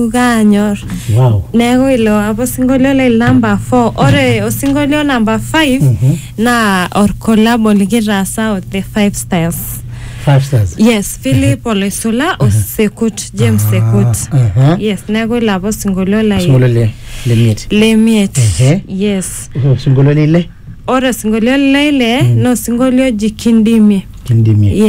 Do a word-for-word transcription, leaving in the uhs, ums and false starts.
neeku kaanyor. Wow. Neeku ilo apa singolio le number four. Ore osingolio number five na or collabo likitaasa o the five stars. Five stars. Yes, Philip Olesula o Sekut, James Sekut. Yes, neeku ilo apa singolio la Singolio le le miet. Le miet. Yes. Singolio le. Ore singolio le ile no singolio jikindimi. Kindimi.